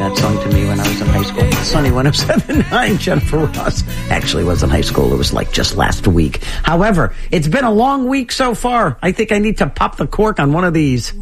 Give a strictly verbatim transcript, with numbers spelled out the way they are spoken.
that song to me when I was in high school. Sunny one oh seven point nine, Jennifer Ross. Actually, it wasn't high school. It was like just last week. However, it's been a long week so far. I think I need to pop the cork on one of these.